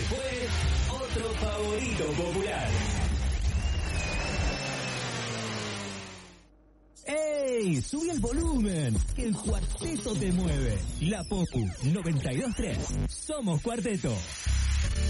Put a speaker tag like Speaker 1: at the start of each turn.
Speaker 1: fue otro favorito popular. ¡Ey! ¡Subí el volumen! Que el cuarteto te mueve. La Popu 92.3. Somos Cuarteto.